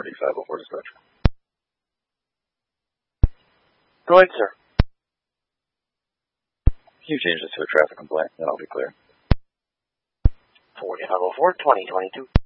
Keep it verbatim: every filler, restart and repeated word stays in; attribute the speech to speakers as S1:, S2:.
S1: five oh four dispatch.
S2: Go ahead, sir.
S1: Can you change this to a traffic complaint? Then I'll be clear.
S2: forty-five oh four, twenty twenty-two.